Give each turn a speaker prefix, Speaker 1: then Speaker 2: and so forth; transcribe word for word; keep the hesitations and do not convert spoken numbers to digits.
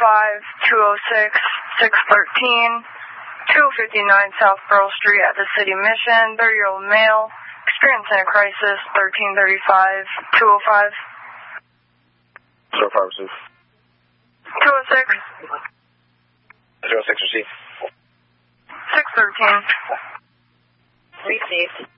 Speaker 1: five, two oh six, six thirteen, two fifty-nine South Pearl Street at the City Mission, thirty-year-old male, experiencing a crisis, thirteen thirty-five, two oh five.
Speaker 2: zero five receive.
Speaker 1: two oh six.
Speaker 2: zero six receive.
Speaker 1: six thirteen.
Speaker 3: Received.